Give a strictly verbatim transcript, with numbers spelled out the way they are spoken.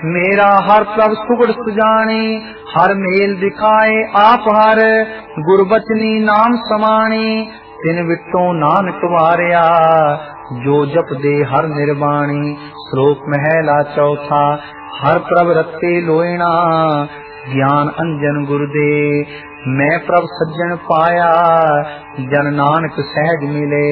मेरा हर प्रभ सुगड़ सुजाने, हर मेल दिखाए आप हर, गुरबचनी नाम समाने, तिन विटों नानक वारिया, जो जप दे हर निर्वाणी। श्लोक महला चौथा। हर प्रभ रते लोयना, ज्ञान अंजन गुरु दे, मैं प्रभ सज्जन पाया, जन नानक सहज मिले।